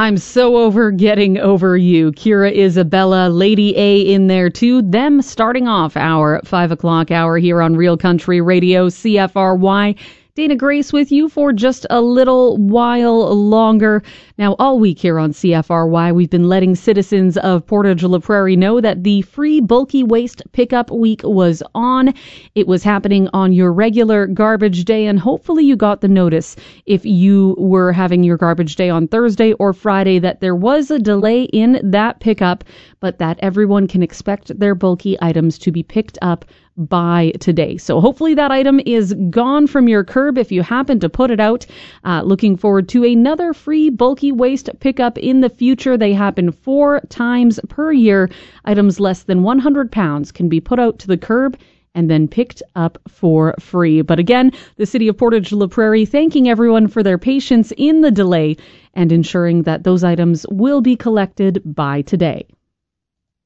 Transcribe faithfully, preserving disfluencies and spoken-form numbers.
I'm so over getting over you. Kira Isabella, Lady A in there too. Them starting off our five o'clock hour here on Real Country Radio, C F R Y. Dana Grace with you for just a little while longer. Now, all week here on C F R Y, we've been letting citizens of Portage La Prairie know that the free bulky waste pickup week was on. It was happening on your regular garbage day, and hopefully you got the notice if you were having your garbage day on Thursday or Friday that there was a delay in that pickup, but that everyone can expect their bulky items to be picked up by today. So hopefully that item is gone from your curb if you happen to put it out. Uh, looking forward to another free bulky waste pickup in the future. They happen four times per year. Items less than one hundred pounds can be put out to the curb and then picked up for free. But again, the City of Portage La Prairie thanking everyone for their patience in the delay and ensuring that those items will be collected by today.